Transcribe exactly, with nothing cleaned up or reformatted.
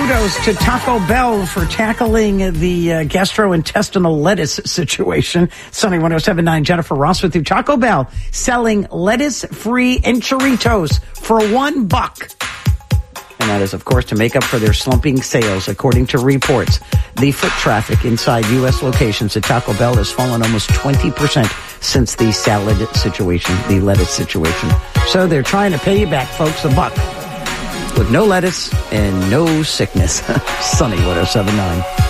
Kudos to Taco Bell for tackling the uh, gastrointestinal lettuce situation. Sunny one oh seven point nine, Jennifer Ross with you. Taco Bell selling lettuce-free enchiritos for one buck. And that is, of course, to make up for their slumping sales. According to reports, the foot traffic inside U S locations at Taco Bell has fallen almost twenty percent since the salad situation, the lettuce situation. So they're trying to pay you back, folks, a buck with no lettuce and no sickness. Sunny one oh seven point nine.